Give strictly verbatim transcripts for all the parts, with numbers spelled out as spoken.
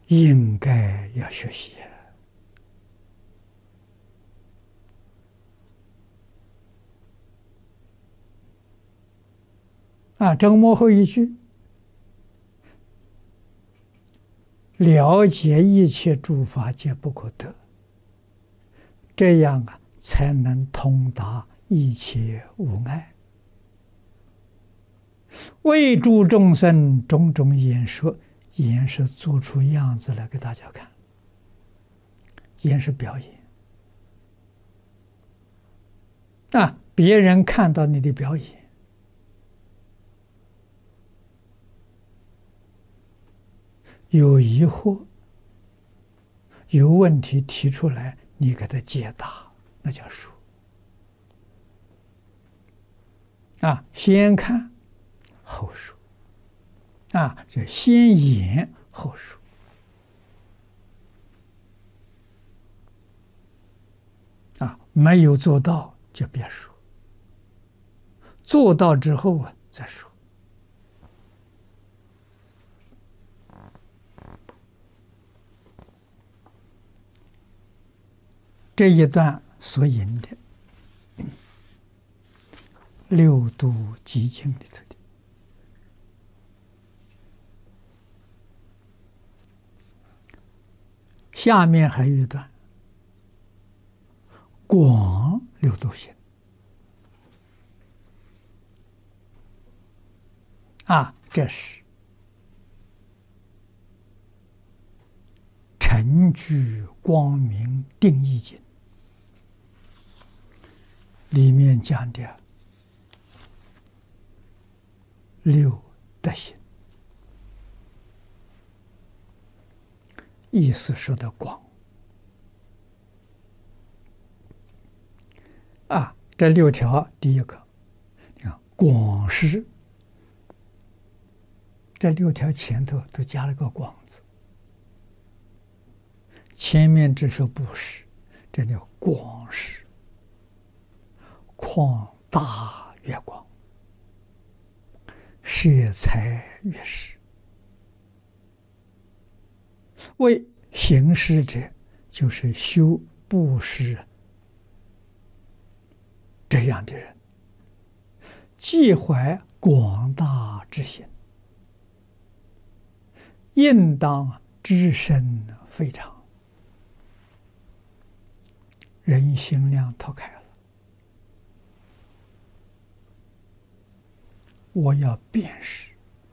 应该要学习啊！这个幕后一句，了解一切诸法皆不可得，这样啊，才能通达一切无碍。为诸众生种种演说，演是做出样子来给大家看，演是表演啊！别人看到你的表演，有疑惑、有问题提出来，你给他解答，那叫说啊！先看后说啊，这先言后说啊，没有做到就别说，做到之后啊再说。这一段所引的六度集经里头的，下面还有一段广六度行啊，这是陈具光明定义经里面讲的六德行，意思说的广啊。这六条，第一个，你看广施，这六条前头都加了个广字，前面只是布施，这叫广施，旷大越广，舍财越施。为行施者，就是修布施这样的人，既怀广大之心，应当知身非常，人心量拓开了，我要辨识，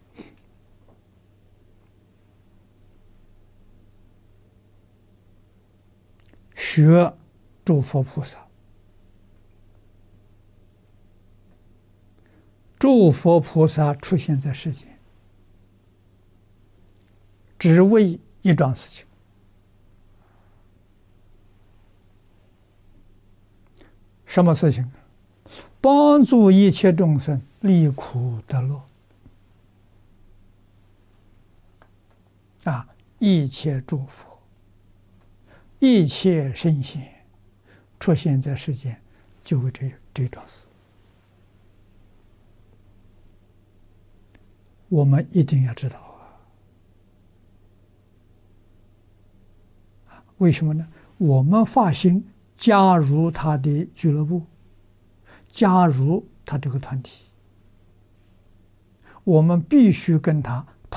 学诸佛菩萨。诸佛菩萨出现在世间，只为一桩事情，什么事情？帮助一切众生离苦得乐啊！一切诸佛、一切圣贤出现在世间，就为这这桩事。我们一定要知道啊！为什么呢？我们发心加入他的俱乐部，加入他这个团体，我们必须跟他